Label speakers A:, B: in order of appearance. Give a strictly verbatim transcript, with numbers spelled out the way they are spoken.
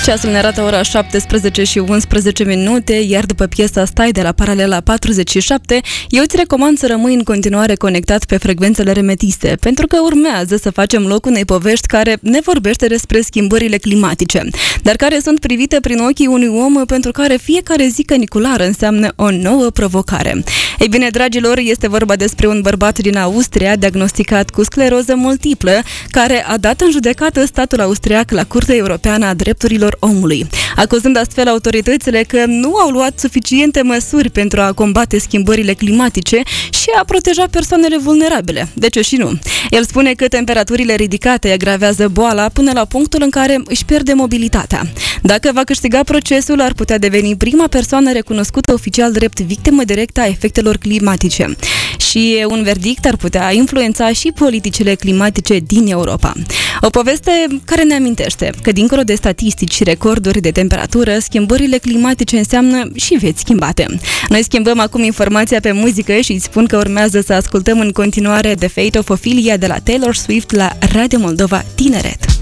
A: Ceasul ne arată ora șaptesprezece și unsprezece minute, iar după piesa Stai de la Paralela patruzeci și șapte, eu îți recomand să rămâi în continuare conectat pe frecvențele remetiste, pentru că urmează să facem loc unei povești care ne vorbește despre schimbările climatice, dar care sunt privite prin ochii unui om pentru care fiecare zi caniculară înseamnă o nouă provocare. Ei bine, dragilor, este vorba despre un bărbat din Austria diagnosticat cu scleroză multiplă, care a dat în judecată statul austriac la Curtea Europeană a Drepturilor Omului, acuzând astfel autoritățile că nu au luat suficiente măsuri pentru a combate schimbările climatice și a proteja persoanele vulnerabile. De ce și nu? El spune că temperaturile ridicate agravează boala până la punctul în care își pierde mobilitatea. Dacă va câștiga procesul, ar putea deveni prima persoană recunoscută oficial drept victimă directă a efectelor climatice. Și un verdict ar putea influența și politicile climatice din Europa. O poveste care ne amintește că, dincolo de statistici și recorduri de temperatură, schimbările climatice înseamnă și vieți schimbate. Noi schimbăm acum informația pe muzică și îți spun că urmează să ascultăm în continuare The Fate of Ophelia de la Taylor Swift la Radio Moldova Tineret.